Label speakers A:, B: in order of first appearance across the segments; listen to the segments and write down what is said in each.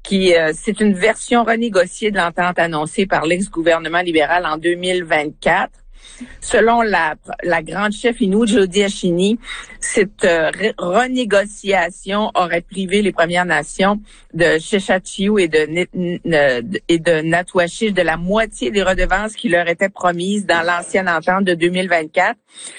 A: c'est une version renégociée de l'entente annoncée par l'ex-gouvernement libéral en 2024. Selon la grande chef Innu, Jodi Ashini, cette renégociation aurait privé les Premières Nations de Sheshatshiu et de Natwachish de la moitié des redevances qui leur étaient promises dans l'ancienne entente de 2024.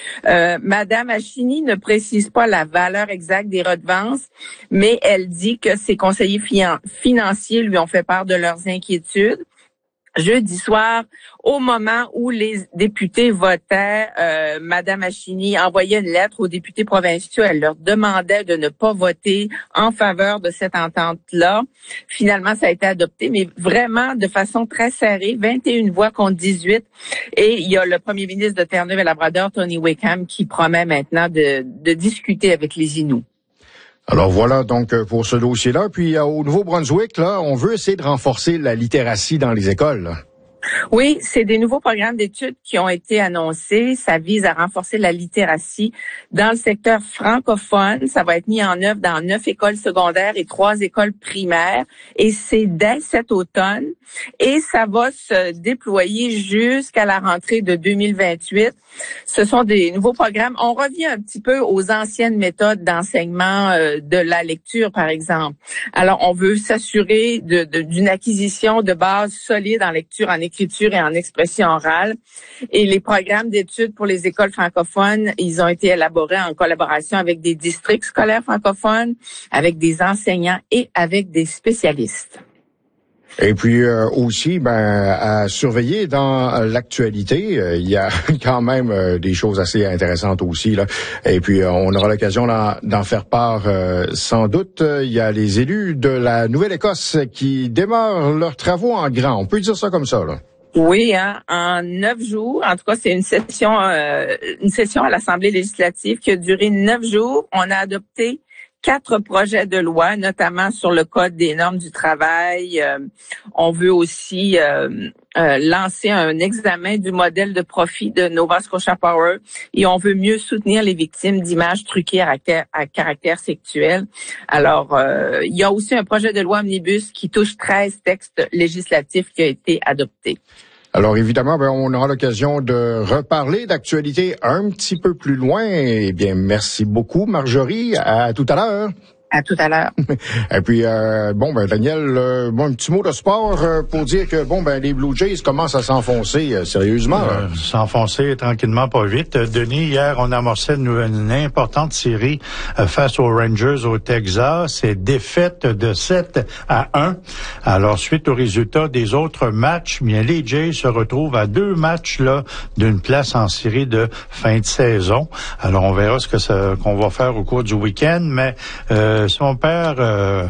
A: Madame Ashini ne précise pas la valeur exacte des redevances, mais elle dit que ses conseillers financiers lui ont fait part de leurs inquiétudes. Jeudi soir, au moment où les députés votaient, Madame Ashini envoyait une lettre aux députés provinciaux. Elle leur demandait de ne pas voter en faveur de cette entente-là. Finalement, ça a été adopté, mais vraiment de façon très serrée, 21 voix contre 18. Et il y a le premier ministre de Terre-Neuve et Labrador, Tony Wickham, qui promet maintenant de discuter avec les Inuits.
B: Alors voilà donc pour ce dossier-là. Puis au Nouveau-Brunswick, là, on veut essayer de renforcer la littératie dans les écoles, là.
A: Oui, c'est des nouveaux programmes d'études qui ont été annoncés. Ça vise à renforcer la littératie dans le secteur francophone. Ça va être mis en œuvre dans 9 écoles secondaires et 3 écoles primaires. Et c'est dès cet automne. Et ça va se déployer jusqu'à la rentrée de 2028. Ce sont des nouveaux programmes. On revient un petit peu aux anciennes méthodes d'enseignement de la lecture, par exemple. Alors, on veut s'assurer d'une acquisition de bases solides en lecture, en écriture et en expression orale. Et les programmes d'études pour les écoles francophones, ils ont été élaborés en collaboration avec des districts scolaires francophones, avec des enseignants et avec des spécialistes.
B: Et puis aussi, à surveiller dans l'actualité, il y a quand même des choses assez intéressantes aussi, là. Et puis on aura l'occasion d'en faire part sans doute. Il y a les élus de la Nouvelle-Écosse qui démarrent leurs travaux en grand. On peut dire ça comme ça, là.
A: Oui, hein, en 9 jours. En tout cas, c'est une session à l'Assemblée législative qui a duré 9 jours. On a adopté 4 projets de loi, notamment sur le Code des normes du travail. On veut aussi lancer un examen du modèle de profit de Nova Scotia Power et on veut mieux soutenir les victimes d'images truquées à caractère sexuel. Alors, il y a aussi un projet de loi omnibus qui touche 13 textes législatifs qui a été adopté.
B: Alors évidemment, on aura l'occasion de reparler d'actualité un petit peu plus loin. Eh bien, merci beaucoup, Marjorie. À tout à l'heure.
A: À tout à l'heure.
B: Et puis, Daniel, un petit mot de sport pour dire que, les Blue Jays commencent à s'enfoncer sérieusement.
C: S'enfoncer tranquillement, pas vite. Denis, hier, on amorçait une importante série face aux Rangers au Texas. C'est défaite de 7-1. Alors, suite aux résultats des autres matchs, bien, les Jays se retrouvent à 2 matchs là d'une place en série de fin de saison. Alors, on verra qu'on va faire au cours du week-end, mais si on perd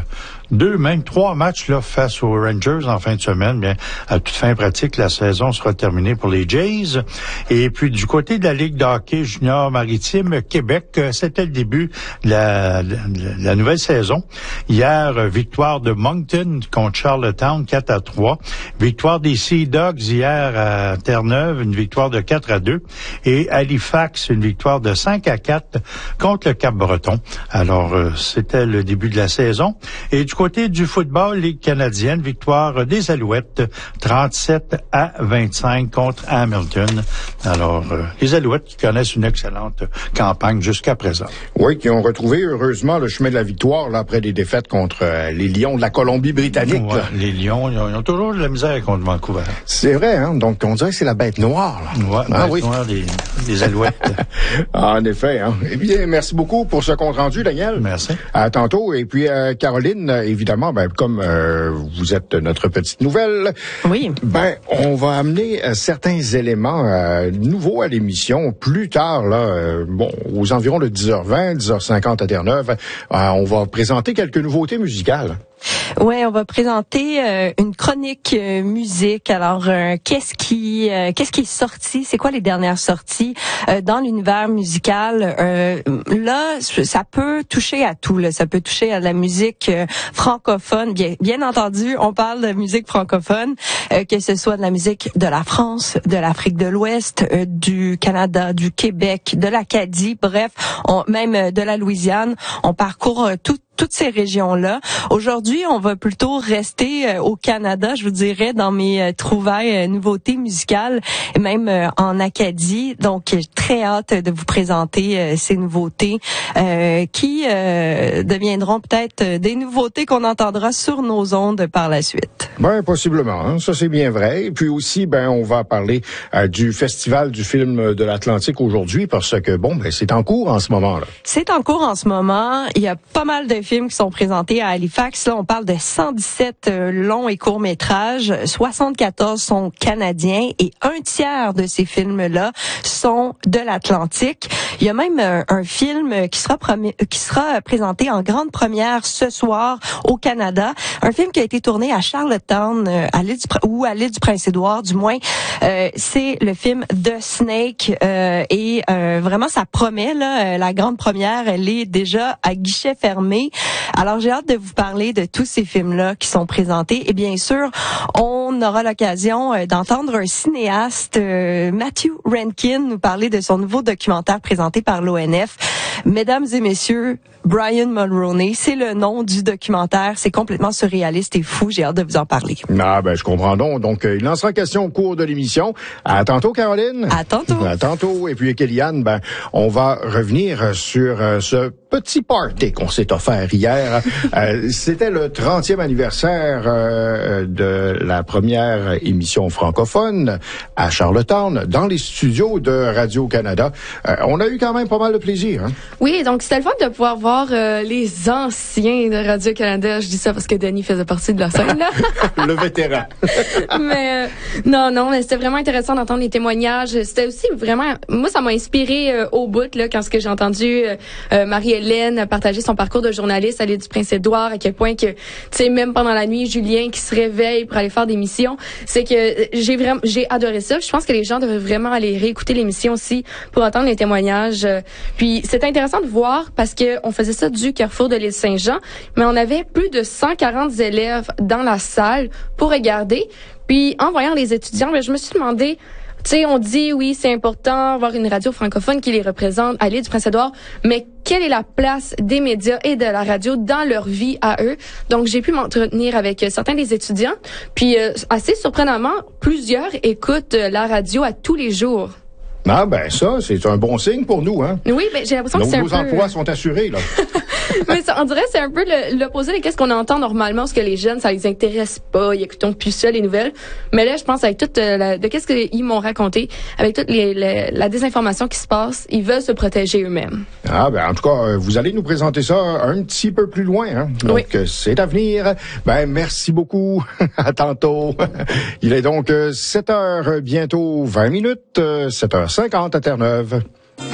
C: 2, même 3 matchs là face aux Rangers en fin de semaine, bien, à toute fin pratique, la saison sera terminée pour les Jays. Et puis, du côté de la Ligue de hockey junior maritime Québec, c'était le début de la nouvelle saison. Hier, victoire de Moncton contre Charlottetown, 4-3. Victoire des Sea Dogs hier à Terre-Neuve, une victoire de 4-2. Et Halifax, une victoire de 5-4 contre le Cap-Breton. Alors, c'était le début de la saison. Et du côté du football, Ligue canadienne, victoire des Alouettes, 37-25 contre Hamilton. Alors, les Alouettes qui connaissent une excellente campagne jusqu'à présent.
B: Oui, qui ont retrouvé heureusement le chemin de la victoire là, après des défaites contre les Lions de la Colombie-Britannique.
C: Ouais, les Lions, ils ont toujours de la misère contre Vancouver.
B: C'est vrai, hein? Donc on dirait que c'est la bête noire.
C: Là. Ouais, bête noire des Alouettes.
B: En effet, hein? Eh bien, merci beaucoup pour ce compte rendu, Daniel.
C: Merci.
B: À tantôt. Et puis, Caroline, évidemment, comme vous êtes notre petite nouvelle,
D: oui.
B: On va amener certains éléments nouveaux à l'émission plus tard, là, aux environs de 10h20, 10h50 à Terre-Neuve. On va présenter quelques nouveautés musicales.
D: Ouais, on va présenter une chronique musique. Alors, qu'est-ce qui est sorti? C'est quoi les dernières sorties dans l'univers musical? Là, ça peut toucher à tout. Là. Ça peut toucher à la musique francophone. Bien entendu, on parle de musique francophone, que ce soit de la musique de la France, de l'Afrique de l'Ouest, du Canada, du Québec, de l'Acadie, bref, même de la Louisiane. On parcourt toute toutes ces régions-là. Aujourd'hui, on va plutôt rester au Canada, je vous dirais, dans mes trouvailles nouveautés musicales, et même en Acadie. Donc, très hâte de vous présenter ces nouveautés qui deviendront peut-être des nouveautés qu'on entendra sur nos ondes par la suite.
B: Ben, possiblement. Hein? Ça, c'est bien vrai. Et puis aussi, on va parler du Festival du film de l'Atlantique aujourd'hui parce que, c'est en cours en ce moment-là.
D: C'est en cours en ce moment. Il y a pas mal de films qui sont présentés à Halifax. Là, on parle de 117 longs et courts métrages. 74 sont canadiens et un tiers de ces films-là sont de l'Atlantique. Il y a même un film qui sera présenté en grande première ce soir au Canada. Un film qui a été tourné à Charlottetown, à l'île du Prince-Édouard, du moins. C'est le film The Snake et vraiment ça promet là. La grande première, elle est déjà à guichet fermé. Alors j'ai hâte de vous parler de tous ces films-là qui sont présentés et bien sûr on aura l'occasion d'entendre un cinéaste, Matthew Rankin, nous parler de son nouveau documentaire présenté par l'ONF. Mesdames et messieurs, Brian Mulroney, c'est le nom du documentaire. C'est complètement surréaliste et fou. J'ai hâte de vous en parler.
B: Je comprends donc. Donc, il en sera question au cours de l'émission. À tantôt, Caroline.
D: À tantôt.
B: À tantôt. Et puis, Kéliane, on va revenir sur ce petit party qu'on s'est offert hier. C'était le 30e anniversaire de la première émission francophone à Charlottetown, dans les studios de Radio-Canada. On a eu quand même pas mal de plaisir. Hein?
E: Oui, donc c'était le fun de pouvoir voir les anciens de Radio-Canada. Je dis ça parce que Denis faisait partie de la scène, là.
B: Le vétéran.
E: Mais mais c'était vraiment intéressant d'entendre les témoignages. C'était aussi vraiment... Moi, ça m'a inspiré au bout, là, quand j'ai entendu Marie-Hélène partager son parcours de journaliste à l'île du Prince-Édouard, à quel point que, tu sais, même pendant la nuit, Julien qui se réveille pour aller faire des missions, c'est que j'ai adoré ça. Je pense que les gens devraient vraiment aller réécouter l'émission aussi pour entendre les témoignages. Puis c'était intéressant de voir parce que on faisait ça du Carrefour de l'île Saint-Jean, mais on avait plus de 140 élèves dans la salle pour regarder. Puis en voyant les étudiants, je me suis demandé, tu sais, on dit oui, c'est important d'avoir une radio francophone qui les représente à l'île du Prince-Édouard, mais quelle est la place des médias et de la radio dans leur vie à eux? Donc, j'ai pu m'entretenir avec certains des étudiants. Puis, assez surprenamment, plusieurs écoutent la radio à tous les jours.
B: Ça, c'est un bon signe pour nous, hein?
E: Oui, j'ai l'impression que c'est un peu...
B: Nos emplois sont assurés, là.
E: Mais on dirait que c'est un peu l'opposé de qu'est-ce qu'on entend normalement, parce que les jeunes, ça les intéresse pas, ils écoutent plus ça, les nouvelles. Mais là, je pense avec toute de qu'est-ce qu'ils m'ont raconté, avec toute la désinformation qui se passe, ils veulent se protéger eux-mêmes.
B: En tout cas, vous allez nous présenter ça un petit peu plus loin, hein? Donc, oui. C'est à venir. Merci beaucoup. À tantôt. Il est donc 7h, bientôt 20 minutes, 7h50 à Terre-Neuve.